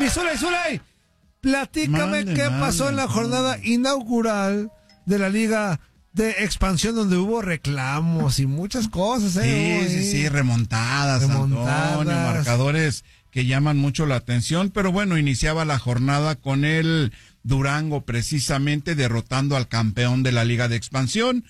Mi Zuley, platícame qué pasó en la jornada inaugural de la Liga de Expansión, donde hubo reclamos y muchas cosas. Sí, remontadas, Antonio, marcadores que llaman mucho la atención, pero bueno, iniciaba la jornada con el Durango precisamente derrotando al campeón de la Liga de Expansión,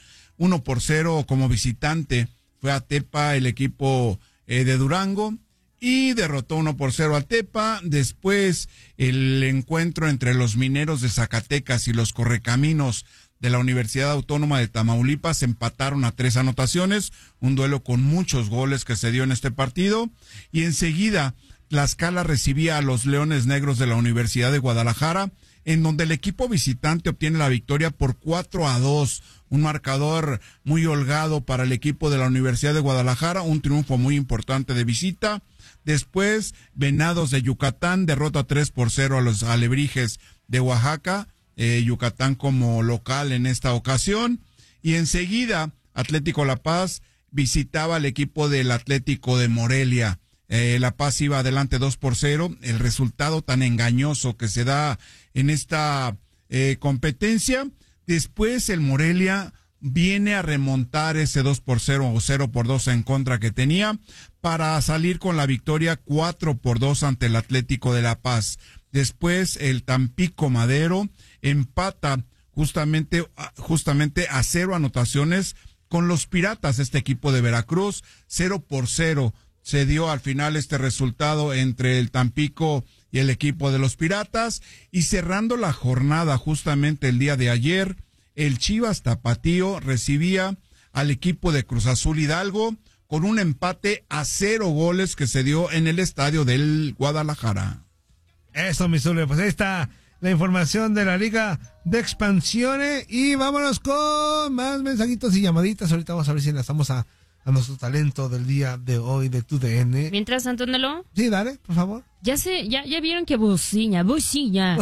1-0 como visitante. Fue a Tepa el equipo de Durango y derrotó 1-0 a Tepa. Después el encuentro entre los Mineros de Zacatecas y los Correcaminos de la Universidad Autónoma de Tamaulipas empataron a 3 anotaciones, un duelo con muchos goles que se dio en este partido. Y enseguida Tlaxcala recibía a los Leones Negros de la Universidad de Guadalajara, en donde el equipo visitante obtiene la victoria por 4-2, un marcador muy holgado para el equipo de la Universidad de Guadalajara, un triunfo muy importante de visita. Después, Venados de Yucatán derrota 3-0 a los Alebrijes de Oaxaca, Yucatán como local en esta ocasión. Y enseguida, Atlético La Paz visitaba al equipo del Atlético de Morelia. La Paz iba adelante 2-0, el resultado tan engañoso que se da en esta competencia. Después el Morelia viene a remontar ese 2-0 o 0-2 en contra que tenía para salir con la victoria 4-2 ante el Atlético de La Paz. Después el Tampico Madero empata justamente a 0 anotaciones con los Piratas, este equipo de Veracruz, 0-0. Se dio al final este resultado entre el Tampico y el equipo de los Piratas. Y cerrando la jornada justamente el día de ayer, el Chivas Tapatío recibía al equipo de Cruz Azul Hidalgo con un empate a 0 goles que se dio en el estadio del Guadalajara. Eso, mi Zuley, pues ahí está la información de la Liga de Expansiones. Y vámonos con más mensajitos y llamaditas. Ahorita vamos a ver si enlazamos a nuestro talento del día de hoy de TUDN. Mientras, Antonelo. Sí, dale, por favor. Ya vieron que bocina. Tiene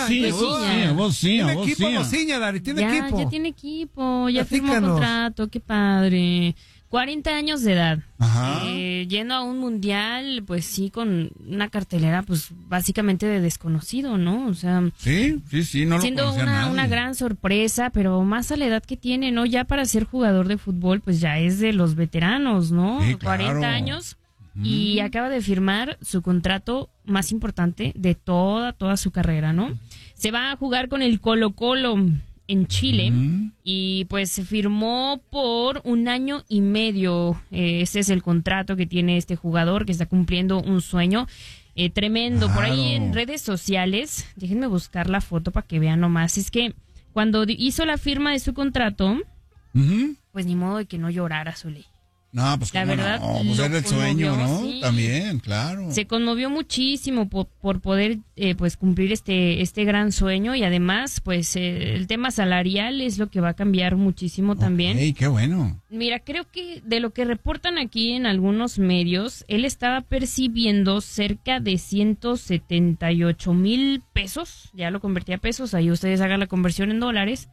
equipo Bociña, Dari, tiene equipo. Ya tiene equipo, ya firmó contrato, qué padre. 40 años de edad. Ajá. Yendo a un mundial, pues sí, con una cartelera, pues básicamente de desconocido, ¿no? O sea, sí, no lo siendo conocía nadie. una gran sorpresa, pero más a la edad que tiene, ¿no? Ya para ser jugador de fútbol, pues ya es de los veteranos, ¿no? Sí, claro. 40 años. Y acaba de firmar su contrato más importante de toda su carrera, ¿no? Se va a jugar con el Colo-Colo en Chile y pues se firmó por 1 año y medio. Ese es el contrato que tiene este jugador que está cumpliendo un sueño tremendo. Claro. Por ahí en redes sociales, déjenme buscar la foto para que vean nomás. Es que cuando hizo la firma de su contrato, pues ni modo de que no llorara, Zuley. No, pues la verdad, no, pues era el sueño, ¿no? Sí. También, claro. Se conmovió muchísimo por poder pues cumplir este gran sueño y además pues el tema salarial es lo que va a cambiar muchísimo también. ¡Ey, qué bueno! Mira, creo que de lo que reportan aquí en algunos medios, él estaba percibiendo cerca de 178,000 pesos, ya lo convertí a pesos, ahí ustedes hagan la conversión en dólares.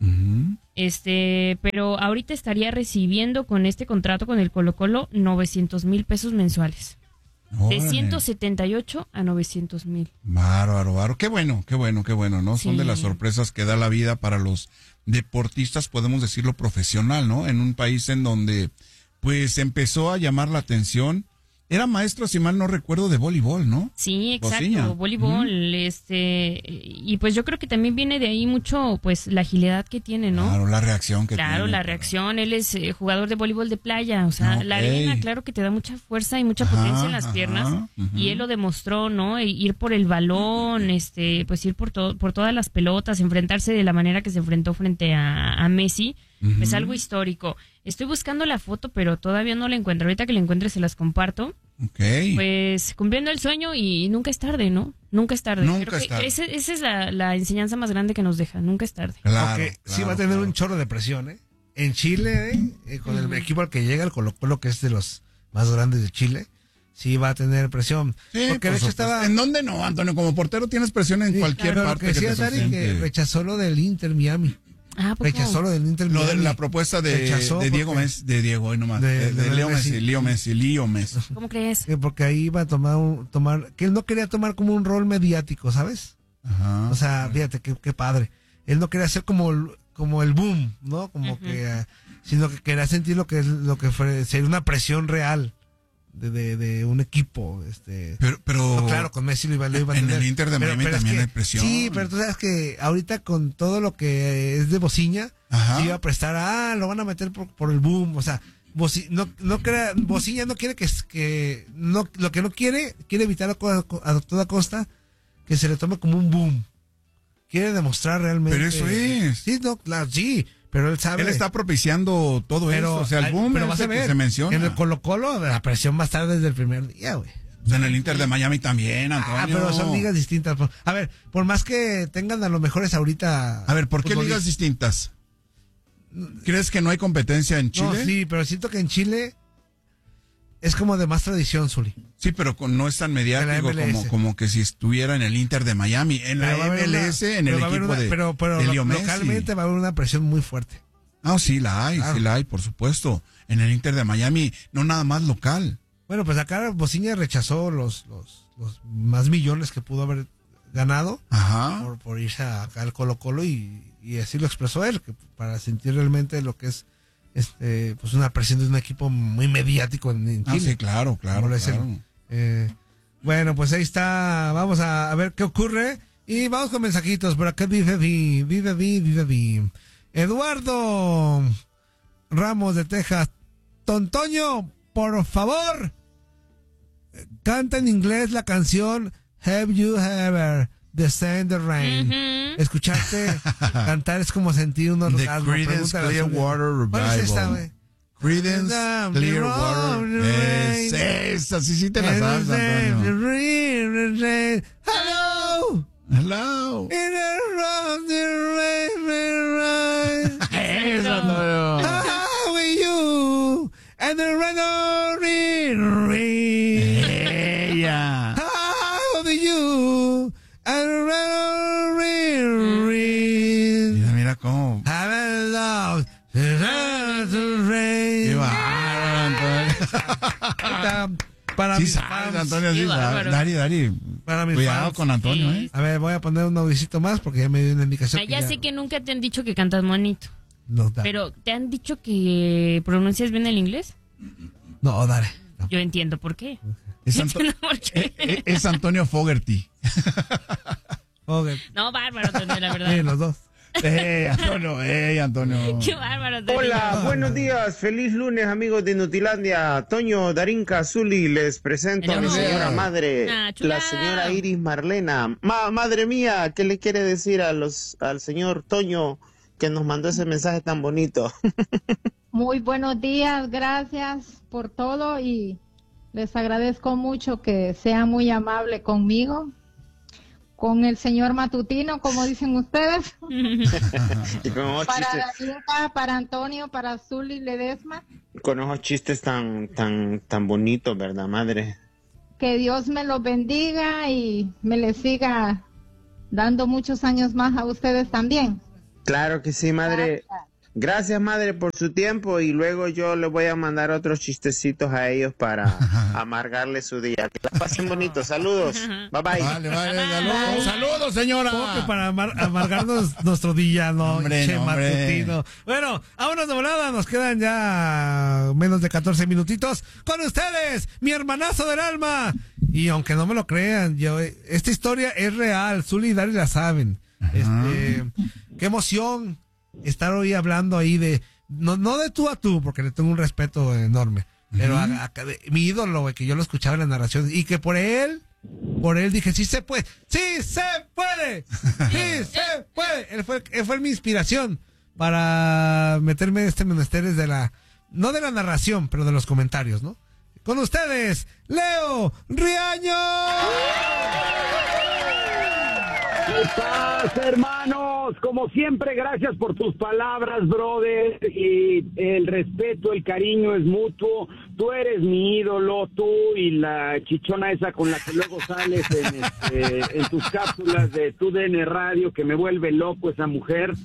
Pero ahorita estaría recibiendo con este contrato con el Colo-Colo 900,000 pesos mensuales. Órale. De 178 a 900,000. Bárbaro. Qué bueno, ¿no? Sí. Son de las sorpresas que da la vida para los deportistas, podemos decirlo, profesional, ¿no? En un país en donde, pues, empezó a llamar la atención. Era maestro, si mal no recuerdo, de voleibol, ¿no? Sí, exacto, Bociña. voleibol, y pues yo creo que también viene de ahí mucho, pues, la agilidad que tiene, ¿no? Claro, la reacción que tiene. Claro, la reacción, él es jugador de voleibol de playa, o sea, la arena, claro que te da mucha fuerza y mucha potencia en las piernas, y él lo demostró, ¿no? Ir por el balón, pues ir por todas las pelotas, enfrentarse de la manera que se enfrentó frente a Messi, es algo histórico. Estoy buscando la foto, pero todavía no la encuentro. Ahorita que la encuentre se las comparto. Pues cumpliendo el sueño y nunca es tarde, ¿no? Nunca es tarde. Nunca es tarde. Esa es la enseñanza más grande que nos deja. Nunca es tarde. Claro, sí va a tener un chorro de presión, ¿eh? En Chile, con el equipo al que llega, el Colo-Colo, que es de los más grandes de Chile, sí va a tener presión. Sí, porque de hecho estaba... ¿En dónde no, Antonio? Como portero tienes presión en cualquier parte. Que decía Dari que rechazó lo del Inter Miami. Rechazó lo del Inter. Lo de la propuesta de Diego Messi, de Leo Messi. ¿Cómo crees? Porque ahí iba a tomar, que él no quería tomar como un rol mediático, ¿sabes? Ajá. O sea, fíjate qué padre. Él no quería ser como el boom, ¿no? Como que, sino que quería sentir lo que fue, sería una presión real de un equipo. Pero claro, con Messi lo iba a tener. En el Inter de Miami también hay presión. Sí, pero tú sabes que ahorita con todo lo que es de Bociña, se iba a prestar, lo van a meter por el boom, o sea, Bociña no quiere lo que no quiere evitar a toda costa que se le tome como un boom. Quiere demostrar realmente. Pero eso es. Sí, no, claro, sí, pero él sabe. Él está propiciando todo eso, o sea, el boom pero vas a ver, que se menciona. En el Colo-Colo la presión va a estar desde el primer día, güey. O sea, en el Inter de Miami también, Antonio. Pero son ligas distintas. A ver, por más que tengan a los mejores ahorita. A ver, ¿por qué ligas distintas? ¿Crees que no hay competencia en Chile? No, sí, pero siento que en Chile es como de más tradición, Zuli. Sí, pero no es tan mediático como que si estuviera en el Inter de Miami. En la MLS, en el equipo de Leo Messi. Localmente va a haber una presión muy fuerte. Sí la hay, por supuesto. En el Inter de Miami, no nada más local. Bueno, pues acá Bociña rechazó los más millones que pudo haber ganado por irse acá al Colo-Colo y así lo expresó él, que para sentir realmente lo que es pues una presión de un equipo muy mediático en Chile. Sí, claro. Bueno, pues ahí está. Vamos a ver qué ocurre y vamos con mensajitos. Por acá vive Eduardo Ramos de Texas. Tontoño, por favor, canta en inglés la canción Have You Ever the Sand the Rain. Escucharte cantar es como sentir un orgasmo. The Creedence Clearwater Revival. ¿Cuál es esta, güey? Creedence Clearwater. Esa, sí te la sabes, Antonio. Hello. Eso, Antonio. How are you? And the rain. How are you? And the rain. Mira cómo. Para sí sabes, Antonio, sí sabes. Dari. Para mis cuidado fans. con Antonio, Sí. A ver, voy a poner un audicito más porque ya me dio una indicación. Ya sé que nunca te han dicho que cantas bonito. No, dale. Pero ¿te han dicho que pronuncias bien el inglés? No, dale. No. Yo entiendo por qué. Es, ¿Por qué? es Antonio Fogerty. Okay. No, bárbaro, Antonio, la verdad. Los dos. Antonio. Qué bárbaro, Antonio. Hola, buenos días, feliz lunes amigos de Nutilandia. Toño, Darinka, Zuli, les presento a mi señora madre, la señora Iris Marlena. Madre mía, ¿qué le quiere decir al señor Toño que nos mandó ese mensaje tan bonito? Muy buenos días, gracias por todo y les agradezco mucho que sea muy amable conmigo, con el señor Matutino, como dicen ustedes. Para Darinka, para Antonio, para Zuli Ledesma. Con esos chistes tan bonitos, ¿verdad, madre? Que Dios me los bendiga y me les siga dando muchos años más a ustedes también. Claro que sí, madre. Gracias, madre, por su tiempo y luego yo les voy a mandar otros chistecitos a ellos para amargarles su día. Que la pasen bonito. Saludos. Bye, bye. Vale, saludos. Saludos, señora. ¿Cómo que para amargarnos nuestro día, no? Matutino. Bueno, vámonos de volada. Nos quedan ya menos de 14 minutitos. Con ustedes, mi hermanazo del alma. Y aunque no me lo crean, esta historia es real. Zuli y Dari la saben. Qué emoción estar hoy hablando ahí de, no de tú a tú, porque le tengo un respeto enorme, pero mi ídolo, güey, que yo lo escuchaba en la narración, y que por él dije, sí se puede, sí se puede. Él fue mi inspiración para meterme en este menesteres no de la narración, pero de los comentarios, ¿no? Con ustedes, Leo Riaño. ¿Qué pasa, hermanos? Como siempre, gracias por tus palabras, brother. Y el respeto, el cariño es mutuo. Tú eres mi ídolo, tú y la chichona esa con la que luego sales en tus cápsulas de tu DN Radio, que me vuelve loco esa mujer. ¿Qué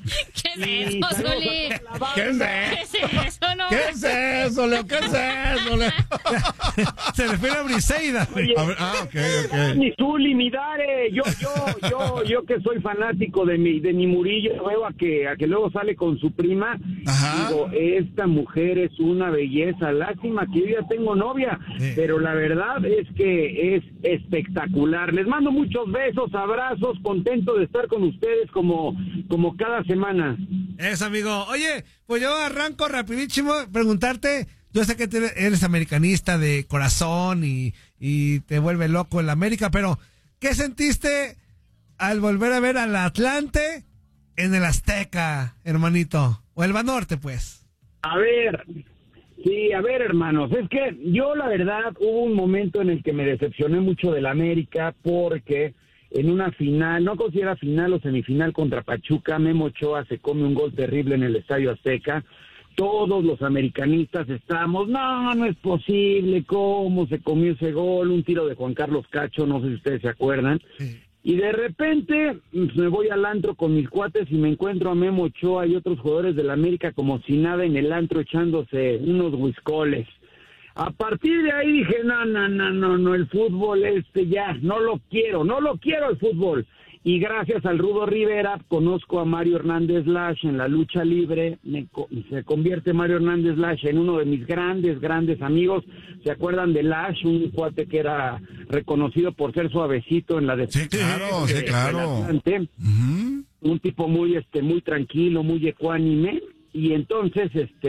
¿Qué es eso, Zuli? ¿Qué es eso, no? ¿Qué es eso, Leo? ¿Qué es eso, Leo? Se refiere a Briseida. Ok. Mi Zuli, mi Dare, yo que soy fanático de mi Murillo, veo a que luego sale con su prima. Ajá. Digo, esta mujer es una belleza, lástima que yo ya tengo novia, sí, pero la verdad es que es espectacular. Les mando muchos besos, abrazos, contento de estar con ustedes como cada semana. Eso, amigo. Oye, pues yo arranco rapidísimo preguntarte, yo sé que eres americanista de corazón y te vuelve loco el América, pero ¿qué sentiste al volver a ver al Atlante en el Azteca, hermanito? O el Banorte, pues. A ver, hermanos, es que yo la verdad hubo un momento en el que me decepcioné mucho del América porque en una final, no considera final o semifinal contra Pachuca, Memo Ochoa se come un gol terrible en el Estadio Azteca. Todos los americanistas estábamos, no es posible, ¿cómo se comió ese gol? Un tiro de Juan Carlos Cacho, no sé si ustedes se acuerdan. Sí. Y de repente me voy al antro con mis cuates y me encuentro a Memo Ochoa y otros jugadores del América como si nada en el antro echándose unos whiskoles. A partir de ahí dije, no, el fútbol ya, no lo quiero el fútbol. Y gracias al Rudo Rivera conozco a Mario Hernández Lash en la lucha libre, se convierte Mario Hernández Lash en uno de mis grandes amigos. ¿Se acuerdan de Lash? Un cuate que era reconocido por ser suavecito en la defensa. Sí, claro. Uh-huh. Un tipo muy tranquilo, muy ecuánime, y entonces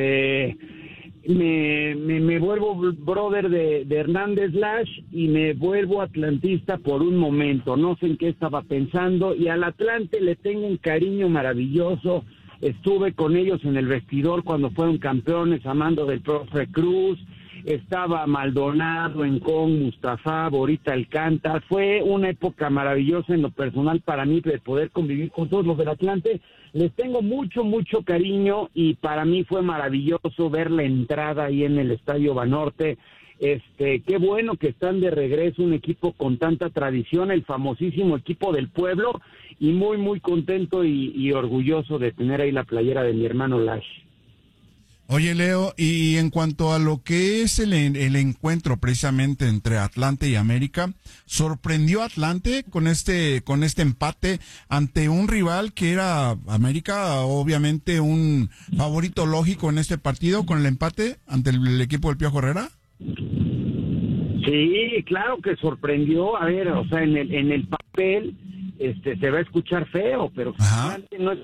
me vuelvo brother de Hernández Lash y me vuelvo atlantista por un momento. No sé en qué estaba pensando y al Atlante le tengo un cariño maravilloso. Estuve con ellos en el vestidor cuando fueron campeones a mando del profe Cruz. Estaba Maldonado, Encón, Mustafa, Borita Alcántara. Fue una época maravillosa en lo personal para mí de poder convivir con todos los del Atlante. Les tengo mucho cariño y para mí fue maravilloso ver la entrada ahí en el Estadio Banorte. Qué bueno que están de regreso un equipo con tanta tradición, el famosísimo equipo del pueblo, y muy contento y orgulloso de tener ahí la playera de mi hermano Lash. Oye, Leo, y en cuanto a lo que es el encuentro precisamente entre Atlante y América, ¿sorprendió Atlante con este empate ante un rival que era América, obviamente un favorito lógico en este partido, con el empate ante el equipo del Piojo Herrera? Sí, claro que sorprendió. A ver, o sea, en el papel se va a escuchar feo, pero Atlante no es...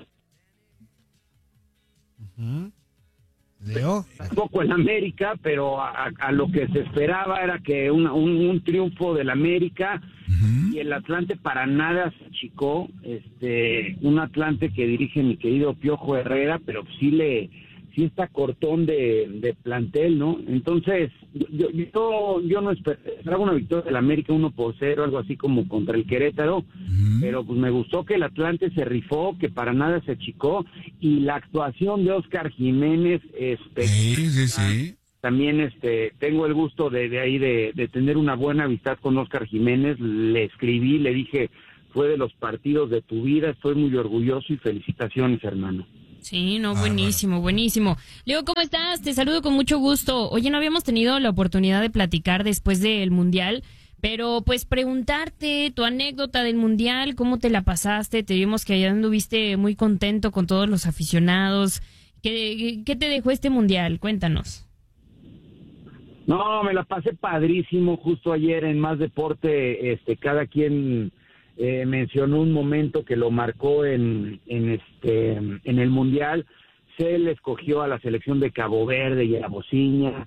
Uh-huh. ¿Leo? Tampoco en América, pero a lo que se esperaba era que un triunfo del América. Uh-huh. Y el Atlante para nada se achicó, un Atlante que dirige mi querido Piojo Herrera, pero sí está cortón de plantel, ¿no? Entonces, yo no esperaba una victoria del América 1-0, algo así como contra el Querétaro, uh-huh. Pero pues me gustó que el Atlante se rifó, que para nada se achicó, y la actuación de Óscar Jiménez Sí. También tengo el gusto de tener una buena amistad con Óscar Jiménez. Le escribí, le dije, fue de los partidos de tu vida, estoy muy orgulloso y felicitaciones, hermano. Sí, buenísimo. Leo, ¿cómo estás? Te saludo con mucho gusto. Oye, no habíamos tenido la oportunidad de platicar después del Mundial, pero pues preguntarte tu anécdota del Mundial, ¿cómo te la pasaste? Te vimos que allá anduviste muy contento con todos los aficionados. ¿Qué te dejó este Mundial? Cuéntanos. No, me la pasé padrísimo. Justo ayer en Más Deporte, cada quien mencionó un momento que lo marcó en el Mundial. Se le escogió a la selección de Cabo Verde y a la Bociña.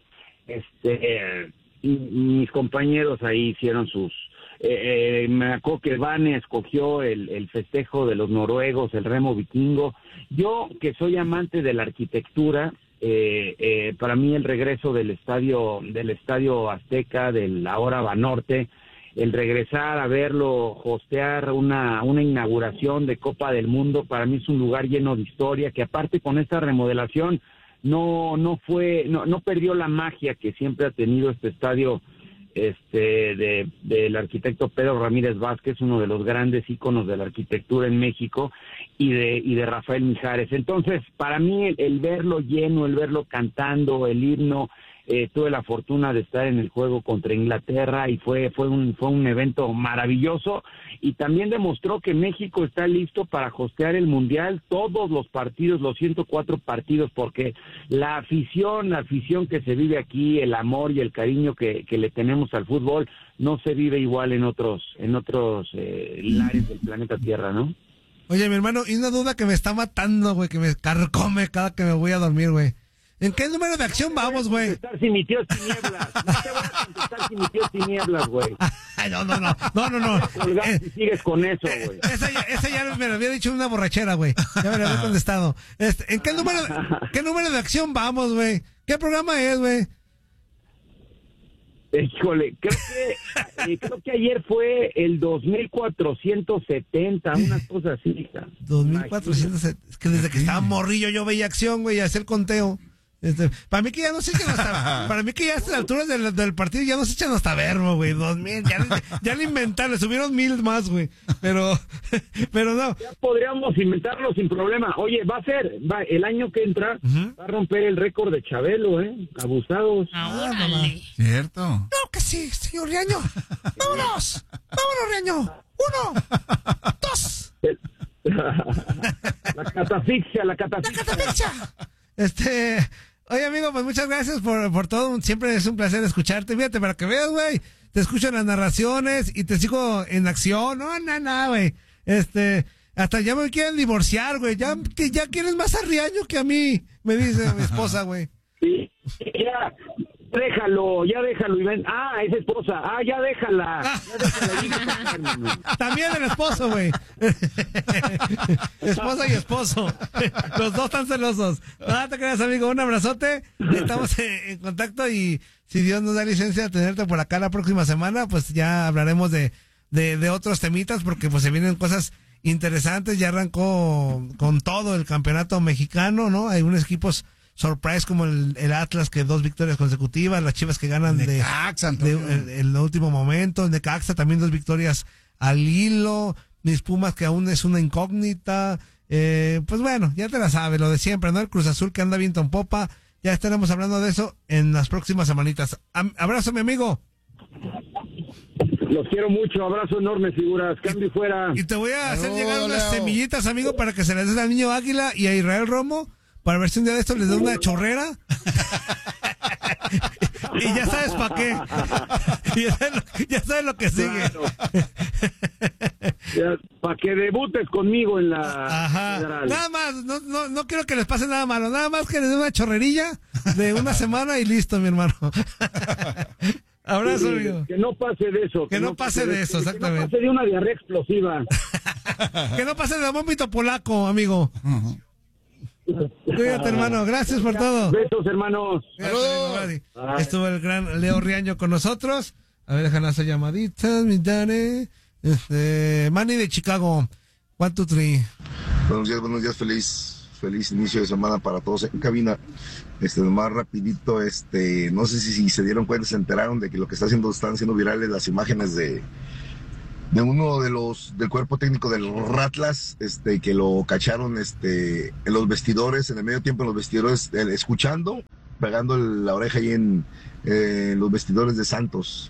Mis compañeros ahí hicieron sus... me acuerdo que Vane escogió el festejo de los noruegos, el remo vikingo. Yo, que soy amante de la arquitectura, para mí el regreso del estadio Azteca, del ahora Banorte, el regresar a verlo, hostear una inauguración de Copa del Mundo, para mí es un lugar lleno de historia, que aparte con esta remodelación no perdió la magia que siempre ha tenido este estadio del arquitecto Pedro Ramírez Vázquez, uno de los grandes íconos de la arquitectura en México, y de Rafael Mijares. Entonces, para mí, el verlo lleno, el verlo cantando el himno, tuve la fortuna de estar en el juego contra Inglaterra y fue un evento maravilloso, y también demostró que México está listo para hostear el Mundial, todos los partidos, los 104 partidos, porque la afición que se vive aquí, el amor y el cariño que le tenemos al fútbol, no se vive igual en otros lares del planeta Tierra, ¿no? Oye, mi hermano, y una duda que me está matando, güey, que me carcome cada que me voy a dormir, güey. ¿En qué número de acción vamos, güey? No te voy a contestar si mi tío es tinieblas. No te voy a contestar si mi tío es tinieblas, güey. No. Si sigues con eso, güey. Esa ya me lo había dicho en una borrachera, güey. Ya me lo había contestado. ¿En qué número de acción vamos, güey? ¿Qué programa es, güey? Híjole, creo que ayer fue el 2470, unas cosas así. 2470, es que desde que estaba morrillo yo veía acción, güey, y hacía el conteo. Para mí que ya no se echan para mí que ya a estas alturas del partido ya no se echan hasta verbo, güey, 2000, ya le inventaron, le subieron 1000 más, güey, pero no. Ya podríamos inventarlo sin problema. Oye, el año que entra, va a romper el récord de Chabelo, abusados. Cierto. No, que sí, señor Riaño. Vámonos, Riaño. 1, 2. La catafixia. Oye, amigo, pues muchas gracias por todo. Siempre es un placer escucharte. Fíjate, para que veas, güey. Te escucho en las narraciones y te sigo en acción. No, güey. Hasta ya me quieren divorciar, güey. Ya quieres más a Riaño que a mí, me dice mi esposa, güey. Sí, ya déjalo, y ven. Es esposa. Ya déjala. También el esposo, güey. Esposa y esposo. Los dos están celosos. No te creas, amigo. Un abrazote. Estamos en contacto y si Dios nos da licencia de tenerte por acá la próxima semana, pues ya hablaremos de otros temitas, porque pues se vienen cosas interesantes. Ya arrancó con todo el campeonato mexicano, ¿no? Hay unos equipos surprise como el Atlas, que 2 victorias consecutivas, las Chivas que ganan el último momento, el Necaxa también 2 victorias al hilo, mis Pumas que aún es una incógnita, pues bueno, ya te la sabes, lo de siempre, ¿no? El Cruz Azul que anda viento en popa, ya estaremos hablando de eso en las próximas semanitas. Abrazo, mi amigo. Los quiero mucho, abrazo enorme, figuras, cambio fuera. Y te voy a hacer llegar unas semillitas, amigo, para que se les des al niño Águila y a Israel Romo, para ver si un día de esto les da una chorrera. Y ya sabes para qué. Ya sabes lo que sigue. Para que debutes conmigo en la federal. Nada más, no quiero que les pase nada malo. Nada más que les dé una chorrerilla de una semana y listo, mi hermano. Abrazo, amigo. Que no pase de eso. Que no pase de eso, exactamente. Que no pase de una diarrea explosiva. Que no pase de vómito polaco, amigo. Cuídate, hermano, gracias por todo. Besos, hermanos. Estuvo el gran Leo Riaño con nosotros. A ver, déjanos hacer llmaditas, mi Dani. Manny de Chicago, 1, 2, 3. Buenos días, feliz inicio de semana para todos en cabina. Más rapidito, no sé si se dieron cuenta, se enteraron de que lo que están haciendo virales las imágenes de uno del cuerpo técnico del Ratlas, que lo cacharon, en los vestidores, en el medio tiempo en los vestidores, escuchando, pegando la oreja ahí en los vestidores de Santos.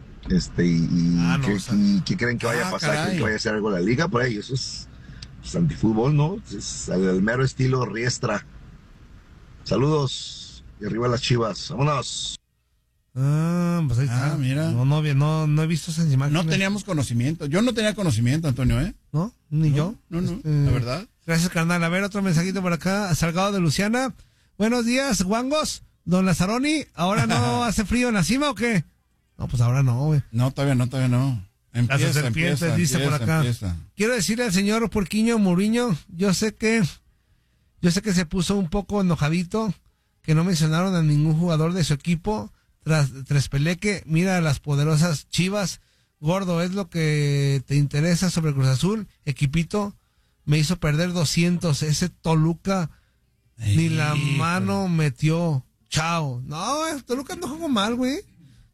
¿Qué creen que vaya a pasar? ¿Creen que vaya a hacer algo la liga por ahí? Eso es antifútbol, ¿no? Es el mero estilo Riestra. Saludos y arriba las Chivas. ¡Vámonos! Pues ahí está. Mira. No he visto esas imágenes. No teníamos conocimiento. Yo no tenía conocimiento, Antonio, ¿eh? ¿No? Ni yo. No, la verdad. Gracias, carnal. A ver, otro mensajito por acá. Salgado de Luciana. Buenos días, guangos. Don Lazaroni, ¿ahora no hace frío en la cima o qué? No, pues ahora no, güey. No, todavía no. Las serpientes, dice por acá. Quiero decirle al señor Porquiño Muriño, yo sé que se puso un poco enojadito, que no mencionaron a ningún jugador de su equipo. Tras Peleque, mira a las poderosas Chivas. Gordo, es lo que te interesa sobre Cruz Azul. Equipito, me hizo perder 200. Ese Toluca ni la mano metió. Chao. No, Toluca no jugó mal, güey.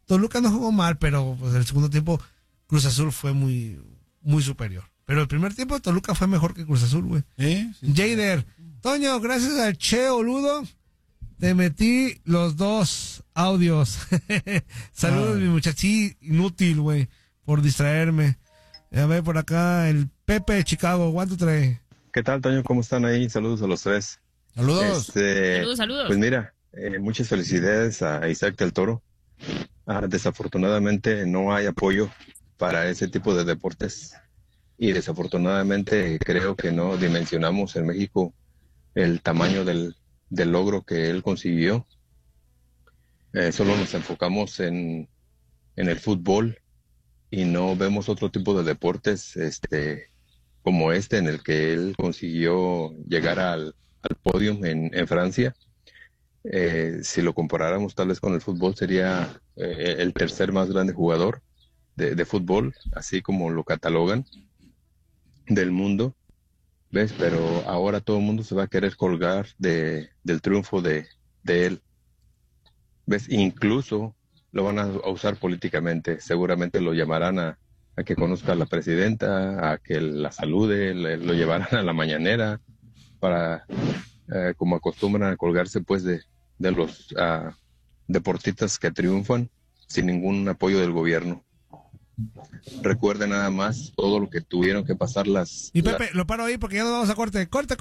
Toluca no jugó mal, pero pues el segundo tiempo Cruz Azul fue muy, muy superior. Pero el primer tiempo Toluca fue mejor que Cruz Azul, güey. Sí. Jader, Toño, gracias al Che Oludo, te metí los 2 audios. Saludos, mi muchachí inútil, güey, por distraerme. A ver, por acá, el Pepe de Chicago, ¿cuánto trae? ¿Qué tal, Toño? ¿Cómo están ahí? Saludos a los 3. Saludos. Saludos. Pues mira, muchas felicidades a Isaac del Toro. Desafortunadamente no hay apoyo para ese tipo de deportes y desafortunadamente creo que no dimensionamos en México el tamaño del logro que él consiguió. Solo nos enfocamos en el fútbol y no vemos otro tipo de deportes como en el que él consiguió llegar al podio en Francia. Si lo comparáramos tal vez con el fútbol, sería el tercer más grande jugador de fútbol, así como lo catalogan, del mundo. ¿Ves? Pero ahora todo el mundo se va a querer colgar del triunfo de él. ¿Ves? Incluso lo van a usar políticamente. Seguramente lo llamarán a que conozca a la presidenta, a que la salude, lo llevarán a la mañanera, para como acostumbran a colgarse pues de los deportistas que triunfan sin ningún apoyo del gobierno. Recuerden nada más todo lo que tuvieron que pasar Y Pepe, lo paro ahí porque ya nos vamos a corte. ¡Corte!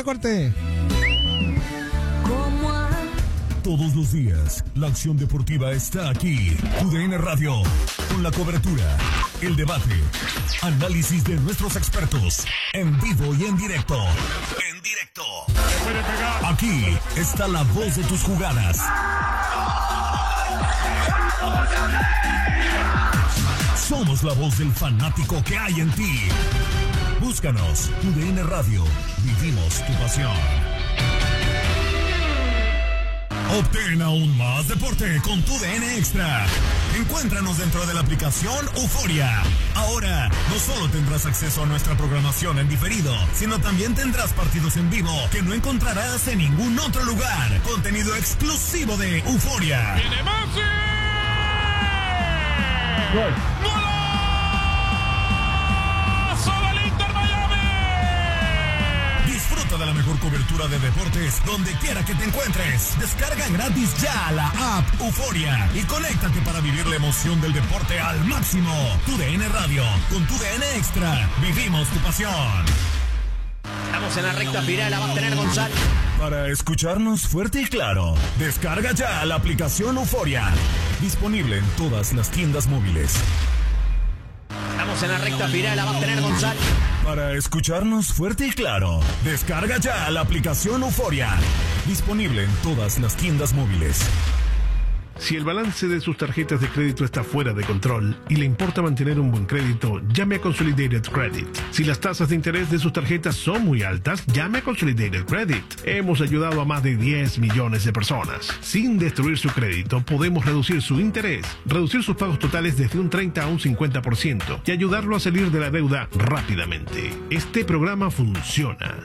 Todos los días, la acción deportiva está aquí. TUDN Radio, con la cobertura, el debate, análisis de nuestros expertos, en vivo y en directo. Aquí está la voz de tus jugadas. Somos la voz del fanático que hay en ti. Búscanos, TUDN Radio. Vivimos tu pasión. Obtén aún más deporte con TUDN Extra. Encuéntranos dentro de la aplicación Euforia. Ahora, no solo tendrás acceso a nuestra programación en diferido, sino también tendrás partidos en vivo que no encontrarás en ningún otro lugar. Contenido exclusivo de Euforia. ¡Viene Messi! ¡Gol! Disfruta de la mejor cobertura de deportes donde quiera que te encuentres. Descarga gratis ya la app Euforia y conéctate para vivir la emoción del deporte al máximo. TUDN Radio, con TUDN Extra, vivimos tu pasión. Estamos en la recta final, la va a tener González. Para escucharnos fuerte y claro, descarga ya la aplicación Euforia. Disponible en todas las tiendas móviles. Estamos en la recta final, la va a tener González. Para escucharnos fuerte y claro, descarga ya la aplicación Euforia. Disponible en todas las tiendas móviles. Si el balance de sus tarjetas de crédito está fuera de control y le importa mantener un buen crédito, llame a Consolidated Credit. Si las tasas de interés de sus tarjetas son muy altas, llame a Consolidated Credit. Hemos ayudado a más de 10 millones de personas. Sin destruir su crédito, podemos reducir su interés, reducir sus pagos totales desde un 30 a un 50% y ayudarlo a salir de la deuda rápidamente. Este programa funciona.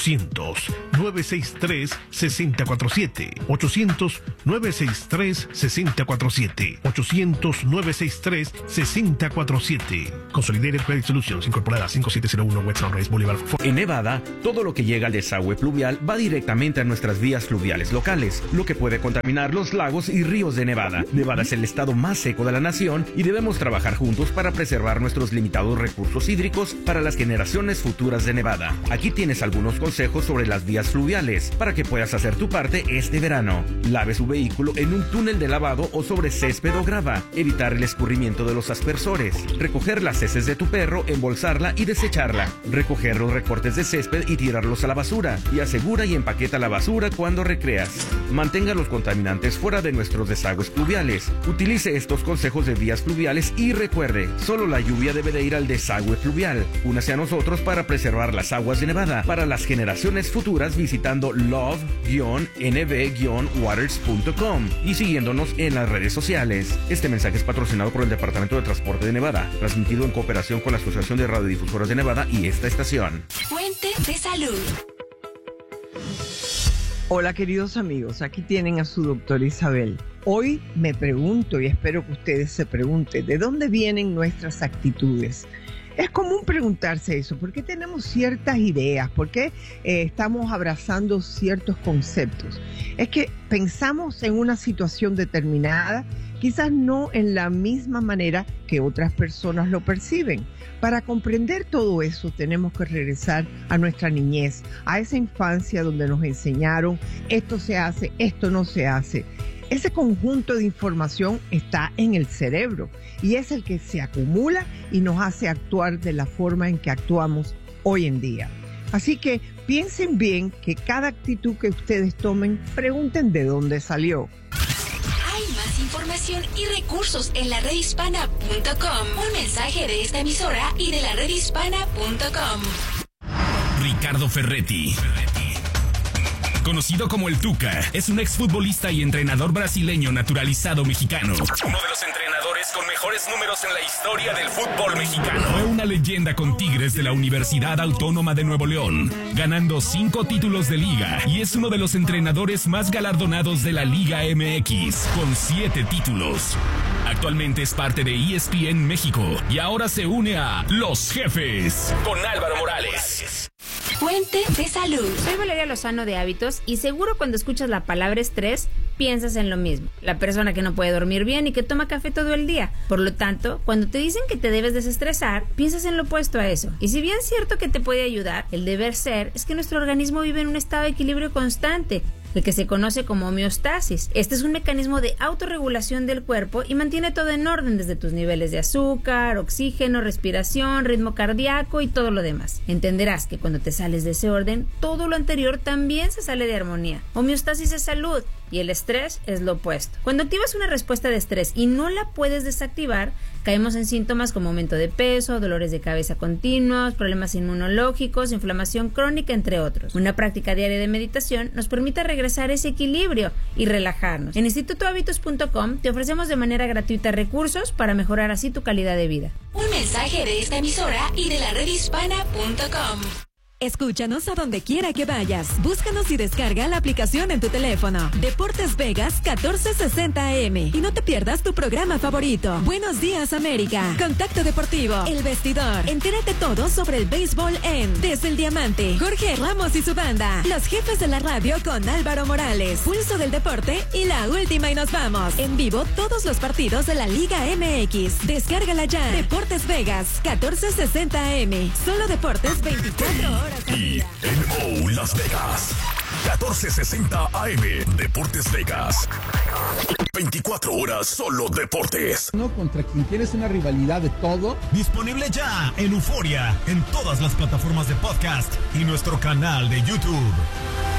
800-963-6047. 800-963-6047. 800-963-6047. Consolidated Credit Solutions, incorporada 5701 West Sunrise Boulevard. En Nevada, todo lo que llega al desagüe pluvial va directamente a nuestras vías fluviales locales, lo que puede contaminar los lagos y ríos de Nevada. Nevada es el estado más seco de la nación y debemos trabajar juntos para preservar nuestros limitados recursos hídricos para las generaciones futuras de Nevada. Aquí tienes algunos consejos sobre las vías fluviales para que puedas hacer tu parte este verano. Lave su vehículo en un túnel de lavado o sobre césped o grava. Evitar el escurrimiento de los aspersores. Recoger las heces de tu perro, embolsarla y desecharla. Recoger los recortes de césped y tirarlos a la basura. Y asegura y empaqueta la basura cuando recreas. Mantenga los contaminantes fuera de nuestros desagües pluviales. Utilice estos consejos de vías fluviales y recuerde, solo la lluvia debe de ir al desagüe fluvial. Únase a nosotros para preservar las aguas de Nevada para las generaciones futuras visitando love-nv-waters.com y siguiéndonos en las redes sociales. Este mensaje es patrocinado por el Departamento de Transporte de Nevada, transmitido en cooperación con la Asociación de Radiodifusoras de Nevada y esta estación. Fuente de salud. Hola queridos amigos, aquí tienen a su doctora Isabel. Hoy me pregunto y espero que ustedes se pregunten, ¿de dónde vienen nuestras actitudes? Es común preguntarse eso, ¿por qué tenemos ciertas ideas? ¿Por qué estamos abrazando ciertos conceptos? Es que pensamos en una situación determinada, quizás no en la misma manera que otras personas lo perciben. Para comprender todo eso tenemos que regresar a nuestra niñez, a esa infancia donde nos enseñaron esto se hace, esto no se hace. Ese conjunto de información está en el cerebro y es el que se acumula y nos hace actuar de la forma en que actuamos hoy en día. Así que piensen bien que cada actitud que ustedes tomen, pregunten de dónde salió. Hay más información y recursos en la redhispana.com. Un mensaje de esta emisora y de la redhispana.com. Ricardo Ferretti, conocido como el Tuca, es un exfutbolista y entrenador brasileño naturalizado mexicano. Uno de los entrenadores con mejores números en la historia del fútbol mexicano. Fue una leyenda con Tigres de la Universidad Autónoma de Nuevo León, ganando 5 títulos de liga, y es uno de los entrenadores más galardonados de la Liga MX, con 7 títulos. Actualmente es parte de ESPN México y ahora se une a Los Jefes con Álvaro Morales. Fuente de salud. Soy Valeria Lozano de Hábitos y seguro cuando escuchas la palabra estrés piensas en lo mismo. La persona que no puede dormir bien y que toma café todo el día. Por lo tanto, cuando te dicen que te debes desestresar, piensas en lo opuesto a eso. Y si bien es cierto que te puede ayudar, el deber ser es que nuestro organismo vive en un estado de equilibrio constante, el que se conoce como homeostasis. Este es un mecanismo de autorregulación del cuerpo y mantiene todo en orden, desde tus niveles de azúcar, oxígeno, respiración, ritmo cardíaco y todo lo demás. Entenderás que cuando te sales de ese orden, todo lo anterior también se sale de armonía. Homeostasis es salud y el estrés es lo opuesto. Cuando activas una respuesta de estrés y no la puedes desactivar, caemos en síntomas como aumento de peso, dolores de cabeza continuos, problemas inmunológicos, inflamación crónica, entre otros. Una práctica diaria de meditación nos permite regresar a ese equilibrio y relajarnos. En institutohabitos.com te ofrecemos de manera gratuita recursos para mejorar así tu calidad de vida. Un mensaje de esta emisora y de la redhispana.com. Escúchanos a donde quiera que vayas. Búscanos y descarga la aplicación en tu teléfono. Deportes Vegas 1460 AM. Y no te pierdas tu programa favorito. Buenos Días América. Contacto Deportivo. El Vestidor. Entérate todo sobre el béisbol en Desde el Diamante. Jorge Ramos y su banda. Los Jefes de la Radio con Álvaro Morales. Pulso del Deporte y La Última y Nos Vamos. En vivo todos los partidos de la Liga MX. Descárgala ya. Deportes Vegas 1460 AM. Solo deportes 24 horas. Y NO Las Vegas 1460 AM. Deportes Vegas, 24 horas solo deportes. No, contra quien tienes una rivalidad de todo. Disponible ya en Euforia, en todas las plataformas de podcast y nuestro canal de YouTube.